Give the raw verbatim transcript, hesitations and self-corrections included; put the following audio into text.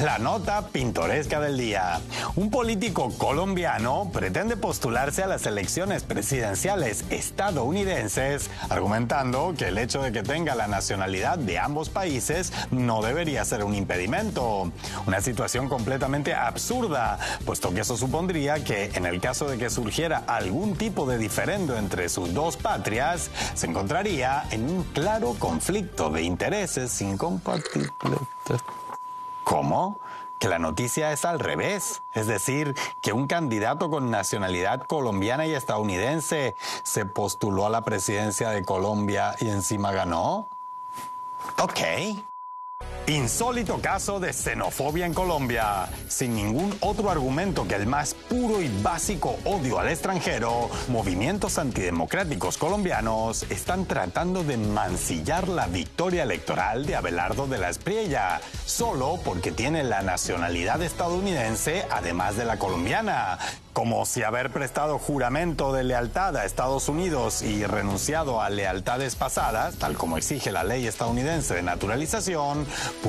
La nota pintoresca del día. Un político colombiano pretende postularse a las elecciones presidenciales estadounidenses, argumentando que el hecho de que tenga la nacionalidad de ambos países no debería ser un impedimento. Una situación completamente absurda, puesto que eso supondría que, en el caso de que surgiera algún tipo de diferendo entre sus dos patrias, se encontraría en un claro conflicto de intereses incompatibles. ¿Cómo? Que la noticia es al revés, es decir, que un candidato con nacionalidad colombiana y estadounidense se postuló a la presidencia de Colombia y encima ganó. Ok. Insólito caso de xenofobia en Colombia. Sin ningún otro argumento que el más puro y básico odio al extranjero, movimientos antidemocráticos colombianos están tratando de mancillar la victoria electoral de Abelardo de la Espriella, solo porque tiene la nacionalidad estadounidense además de la colombiana. Como si haber prestado juramento de lealtad a Estados Unidos y renunciado a lealtades pasadas, tal como exige la ley estadounidense de naturalización,